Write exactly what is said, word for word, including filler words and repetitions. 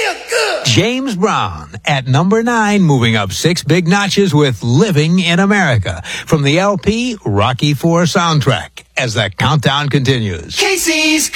feel good. James Brown at number nine, moving up six big notches with Living in America from the L P Rocky four soundtrack as the countdown continues. Casey's